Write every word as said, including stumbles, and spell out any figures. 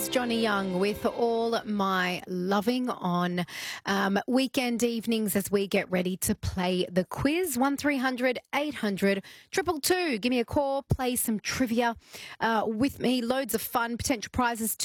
is Johnny Young with All My Loving on um, weekend evenings as we get ready to play the quiz. one three hundred eight hundred two two two. Give me a call, play some trivia uh, with me. Loads of fun, potential prizes